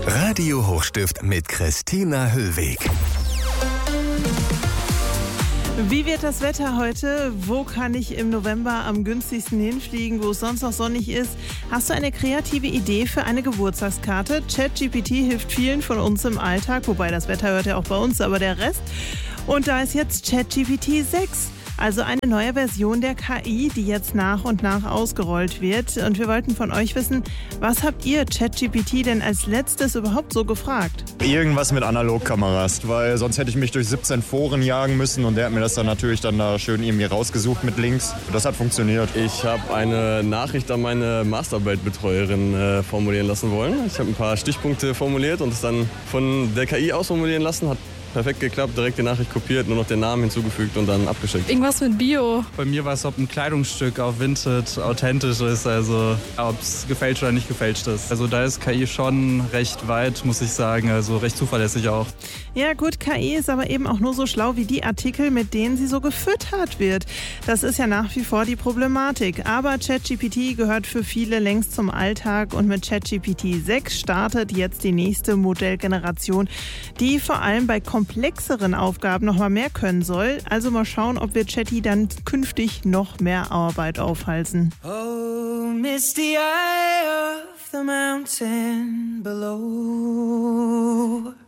Radio Hochstift mit Christina Höllweg. Wie wird das Wetter heute? Wo kann ich im November am günstigsten hinfliegen, wo es sonst noch sonnig ist? Hast du eine kreative Idee für eine Geburtstagskarte? ChatGPT hilft vielen von uns im Alltag, wobei das Wetter hört ja auch bei uns, aber der Rest. Und da ist jetzt ChatGPT 6. Also eine neue Version der KI, die jetzt nach und nach ausgerollt wird. Und wir wollten von euch wissen, was habt ihr ChatGPT denn als letztes überhaupt so gefragt? Irgendwas mit Analogkameras, weil sonst hätte ich mich durch 17 Foren jagen müssen und der hat mir das dann natürlich da schön irgendwie rausgesucht mit Links. Das hat funktioniert. Ich habe eine Nachricht an meine Masterarbeitbetreuerin formulieren lassen wollen. Ich habe ein paar Stichpunkte formuliert und es dann von der KI ausformulieren lassen. Hat perfekt geklappt, direkt die Nachricht kopiert, nur noch den Namen hinzugefügt und dann abgeschickt. Irgendwas mit Bio. Bei mir war es, ob ein Kleidungsstück auf Vinted authentisch ist, also ob es gefälscht oder nicht gefälscht ist. Also da ist KI schon recht weit, muss ich sagen, also recht zuverlässig auch. Ja gut, KI ist aber eben auch nur so schlau wie die Artikel, mit denen sie so gefüttert wird. Das ist ja nach wie vor die Problematik. Aber ChatGPT gehört für viele längst zum Alltag und mit ChatGPT 6 startet jetzt die nächste Modellgeneration, die vor allem bei komplexeren Aufgaben noch mal mehr können soll. Also mal schauen, ob wir Chatty dann künftig noch mehr Arbeit aufhalsen. Oh, misty eye of the mountain below.